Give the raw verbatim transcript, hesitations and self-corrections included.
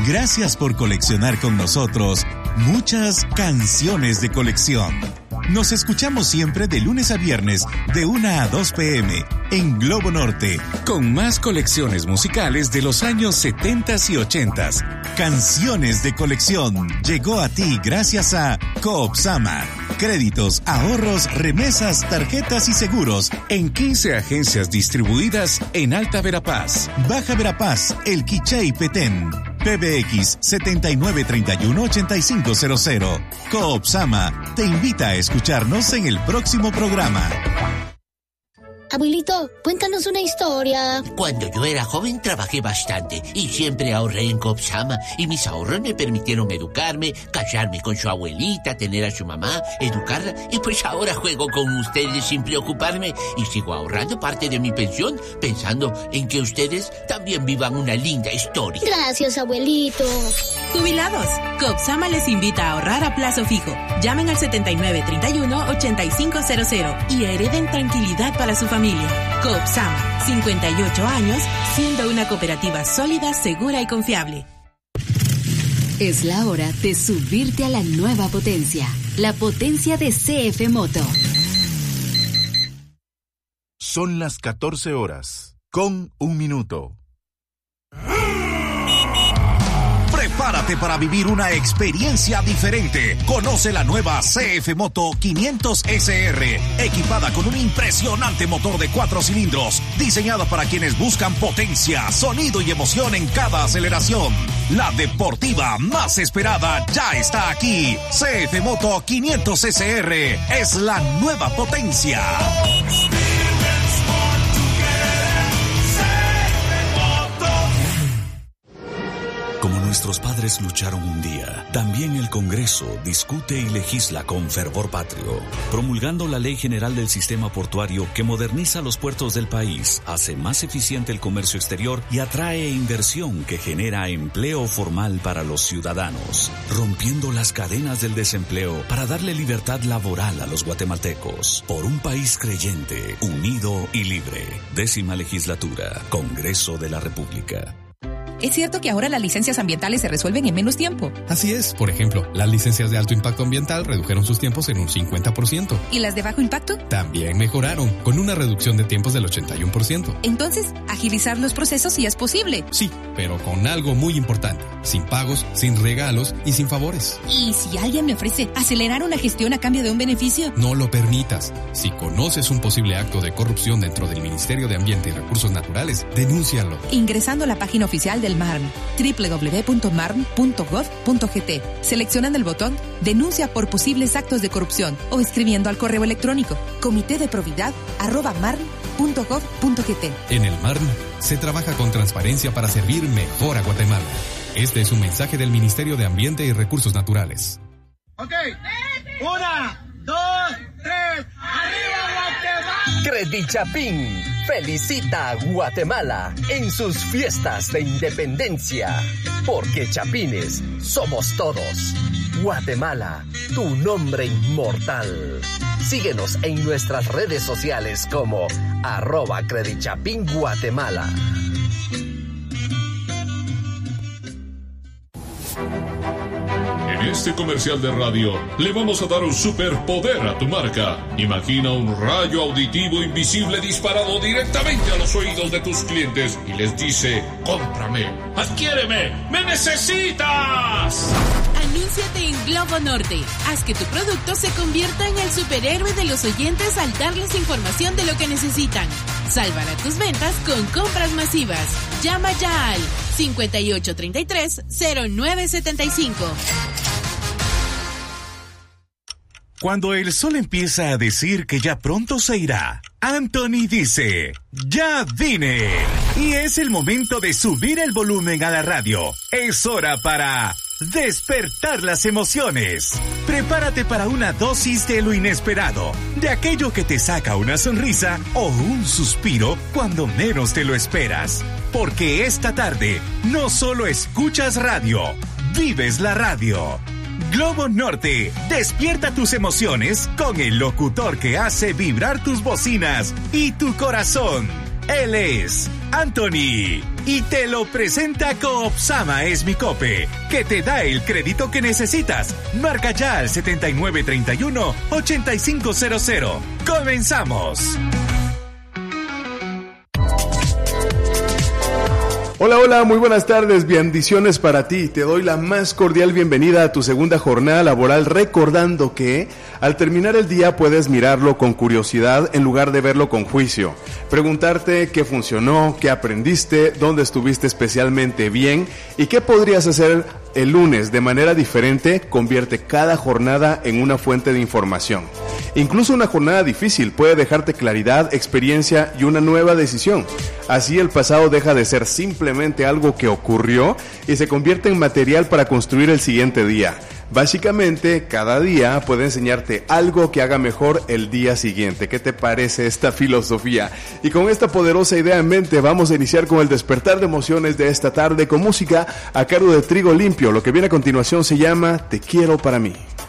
Gracias por coleccionar con nosotros muchas canciones de colección. Nos escuchamos siempre de lunes a viernes de una a dos pm en Globo Norte, con más colecciones musicales de los años setentas y ochentas. Canciones de colección llegó a ti gracias a Coopsama. Créditos, ahorros, remesas, tarjetas y seguros en quince agencias distribuidas en Alta Verapaz, Baja Verapaz, El Quiché y Petén. P B X setenta y nueve treinta y uno ochenta y cinco cero cero. Coopsama te invita a escucharnos en el próximo programa. Abuelito, cuéntanos una historia. Cuando yo era joven trabajé bastante y siempre ahorré en Coopsama y mis ahorros me permitieron educarme, casarme con su abuelita, tener a su mamá, educarla y pues ahora juego con ustedes sin preocuparme y sigo ahorrando parte de mi pensión pensando en que ustedes también vivan una linda historia. Gracias, abuelito. Jubilados, Coopsama les invita a ahorrar a plazo fijo. Llamen al setenta y nueve treinta y uno ochenta y cinco cero cero y hereden tranquilidad para su familia. Coopsama, cincuenta y ocho años, siendo una cooperativa sólida, segura y confiable. Es la hora de subirte a la nueva potencia, la potencia de C F Moto. Son las catorce horas, con un minuto. Prepárate para vivir una experiencia diferente. Conoce la nueva C F Moto quinientos S R, equipada con un impresionante motor de cuatro cilindros, diseñada para quienes buscan potencia, sonido y emoción en cada aceleración. La deportiva más esperada ya está aquí. C F Moto quinientos S R es la nueva potencia. Como nuestros padres lucharon un día, también el Congreso discute y legisla con fervor patrio, promulgando la Ley General del Sistema Portuario que moderniza los puertos del país, hace más eficiente el comercio exterior y atrae inversión que genera empleo formal para los ciudadanos, rompiendo las cadenas del desempleo para darle libertad laboral a los guatemaltecos. Por un país creyente, unido y libre. Décima legislatura, Congreso de la República. ¿Es cierto que ahora las licencias ambientales se resuelven en menos tiempo? Así es. Por ejemplo, las licencias de alto impacto ambiental redujeron sus tiempos en un cincuenta por ciento. ¿Y las de bajo impacto? También mejoraron, con una reducción de tiempos del ochenta y uno por ciento. Entonces, agilizar los procesos sí es posible. Sí, pero con algo muy importante. Sin pagos, sin regalos y sin favores. ¿Y si alguien me ofrece acelerar una gestión a cambio de un beneficio? No lo permitas. Si conoces un posible acto de corrupción dentro del Ministerio de Ambiente y Recursos Naturales, denúncialo. Ingresando a la página oficial del MARN, doble u doble u doble u punto marn punto gov punto gt, seleccionando el botón Denuncia por posibles actos de corrupción o escribiendo al correo electrónico comité de probidad arroba marn punto gov punto gt. En el MARN se trabaja con transparencia para servir mejor a Guatemala. Este es un mensaje del Ministerio de Ambiente y Recursos Naturales. Ok, una, dos, tres, ¡arriba Guatemala! Credichapín felicita a Guatemala en sus fiestas de independencia, porque chapines somos todos. Guatemala, tu nombre inmortal. Síguenos en nuestras redes sociales como arroba Credichapín Guatemala. En este comercial de radio le vamos a dar un superpoder a tu marca. Imagina un rayo auditivo invisible disparado directamente a los oídos de tus clientes y les dice: cómprame, adquiéreme, me necesitas. Anúnciate en Globo Norte. Haz que tu producto se convierta en el superhéroe de los oyentes al darles información de lo que necesitan. Salvará tus ventas con compras masivas. Llama ya al cincuenta y ocho treinta y tres cero nueve setenta y cinco. Cuando el sol empieza a decir que ya pronto se irá, Anthony dice: ¡ya vine! Y es el momento de subir el volumen a la radio. Es hora para despertar las emociones. Prepárate para una dosis de lo inesperado, de aquello que te saca una sonrisa o un suspiro cuando menos te lo esperas. Porque esta tarde no solo escuchas radio, vives la radio. Globo Norte, despierta tus emociones con el locutor que hace vibrar tus bocinas y tu corazón. Él es Anthony y te lo presenta Coopsama Es Mi Cope, que te da el crédito que necesitas. Marca ya al setenta y nueve treinta y uno ochenta y cinco cero cero. ¡Comenzamos! Hola, hola, muy buenas tardes, bendiciones para ti. Te doy la más cordial bienvenida a tu segunda jornada laboral, recordando que al terminar el día puedes mirarlo con curiosidad en lugar de verlo con juicio. Preguntarte qué funcionó, qué aprendiste, dónde estuviste especialmente bien y qué podrías hacer el lunes de manera diferente. Convierte cada jornada en una fuente de información. Incluso una jornada difícil puede dejarte claridad, experiencia y una nueva decisión. Así el pasado deja de ser simplemente algo que ocurrió y se convierte en material para construir el siguiente día. Básicamente, cada día puede enseñarte algo que haga mejor el día siguiente. ¿Qué te parece esta filosofía? Y con esta poderosa idea en mente, vamos a iniciar con el despertar de emociones de esta tarde con música a cargo de Trigo Limpio. Lo que viene a continuación se llama Te Quiero Para Mí.